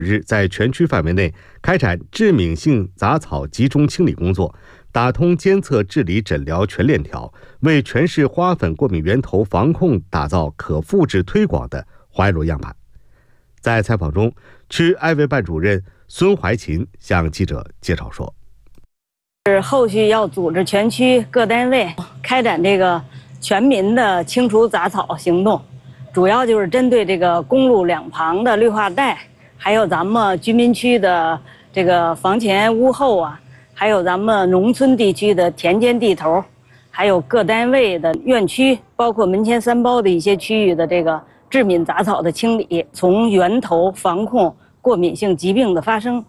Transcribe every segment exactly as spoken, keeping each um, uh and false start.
日在全区范围内开展致敏性杂草集中清理工作，打通监测、治理、诊疗全链条，为全市花粉过敏源头防控打造可复制推广的怀柔样板。在采访中，区艾卫办主任孙怀琴向记者介绍说：“ 是后续要组织全区各单位开展这个全民的清除杂草行动，主要就是针对这个公路两旁的绿化带，还有咱们居民区的这个房前屋后啊，还有咱们农村地区的田间地头，还有各单位的院区，包括门前三包的一些区域的这个致敏杂草的清理，从源头防控过敏性疾病的发生。”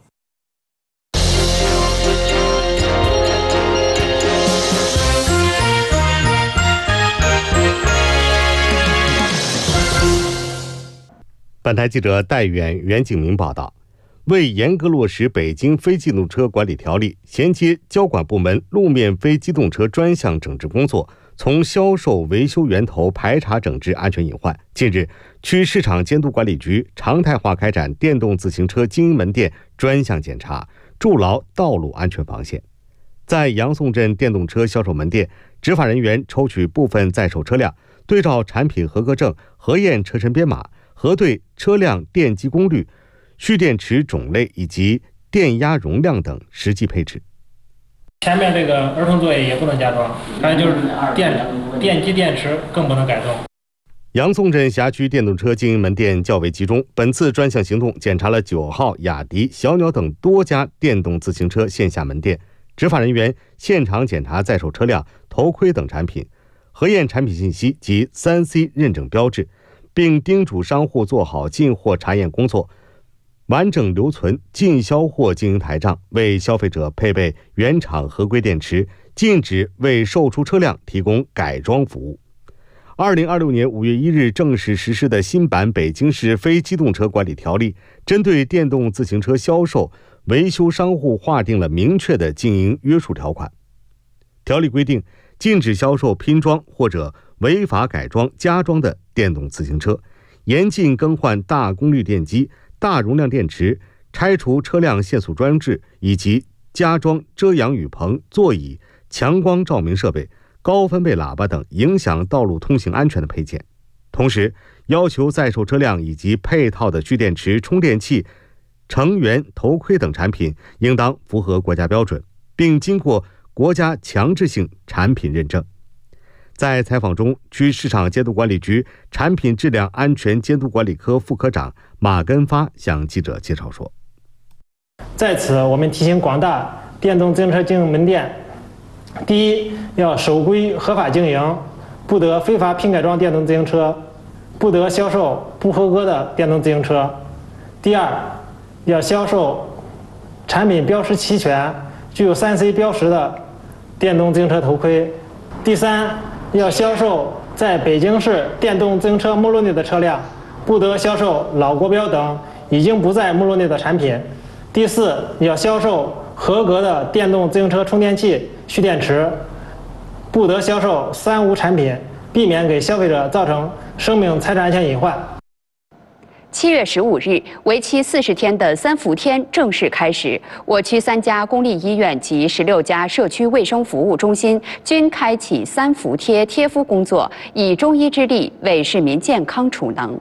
本台记者戴远、袁景明报道，为严格落实北京非机动车管理条例，衔接交管部门路面非机动车专项整治工作，从销售维修源头排查整治安全隐患。近日，区市场监督管理局常态化开展电动自行车经营门店专项检查，筑牢道路安全防线。在杨宋镇电动车销售门店，执法人员抽取部分在售车辆，对照产品合格证，核验车身编码，核对车辆电机功率、蓄电池种类以及电压容量等实际配置。 前面这个儿童座椅也不能加装，还有就是电电机电池更不能改动。 杨宋镇辖区电动车经营门店较为集中，本次专项行动检查了九号、雅迪、小鸟等多家电动自行车线下门店，执法人员现场检查在售车辆、头盔等产品，核验产品信息及 三 C 认证标志，并叮嘱商户做好进货查验工作，完整留存进销货经营台账，为消费者配备原厂合规电池，禁止为售出车辆提供改装服务。二零二六年五月一日正式实施的新版《北京市非机动车管理条例》，针对电动自行车销售、维修商户划定了明确的经营约束条款。条例规定，禁止销售拼装或者违法改装、加装的电动自行车，严禁更换大功率电机、大容量电池，拆除车辆限速装置以及加装遮阳雨棚、座椅、强光照明设备、高分贝喇叭等影响道路通行安全的配件。同时，要求在售车辆以及配套的蓄电池、充电器、成员头盔等产品应当符合国家标准，并经过国家强制性产品认证。在采访中，区市场监督管理局产品质量安全监督管理科副科长马根发向记者介绍说：“ 在此，我们提醒广大电动自行车经营门店，第一，要守规合法经营，不得非法拼改装电动自行车，不得销售不合格的电动自行车；第二，要销售产品标识齐全、具有 三 C 标识的电动自行车头盔；第三，要销售在北京市电动自行车目录内的车辆，不得销售老国标等已经不在目录内的产品；第四，要销售合格的电动自行车充电器、蓄电池，不得销售三无产品，避免给消费者造成生命财产安全隐患。” 七月十五日，为期四十天的三伏天正式开始。我区三家公立医院及十六家社区卫生服务中心均开启三伏贴贴敷工作，以中医之力为市民健康储能。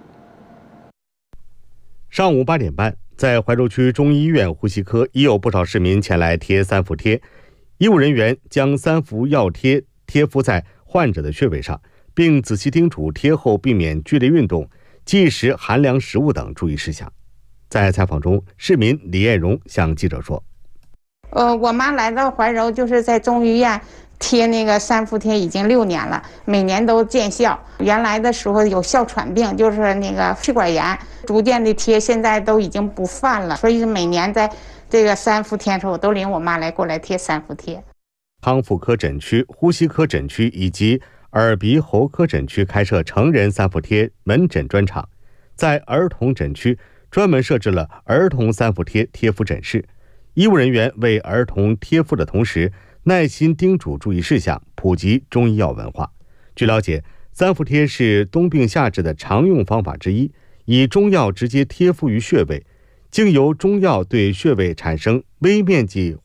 上午八点半，在怀柔区中医院呼吸科，已有不少市民前来贴三伏贴。医务人员将三伏药贴贴敷在患者的穴位上，并仔细叮嘱贴后避免剧烈运动、忌食寒凉食物等注意事项。在采访中，市民李艳荣向记者说：“ 呃，我妈来到怀柔，就是在中医院贴那个三伏贴已经六年了，每年都见效。原来的时候有哮喘病，就是那个气管炎，逐渐的贴，现在都已经不犯了。所以每年在这个三伏天的时候，我都领我妈来过来贴三伏贴。” 康复科诊区、呼吸科诊区以及耳鼻喉科诊区开设成人三伏贴门诊专场，在儿童诊区专门设置了儿童三伏贴贴敷诊室。医务人员为儿童贴敷的同时，耐心叮嘱注意事项，普及中医药文化。据了解，三伏贴是冬病夏治的常用方法之一，以中药直接贴敷于穴位， 经由中药对穴位产生微面积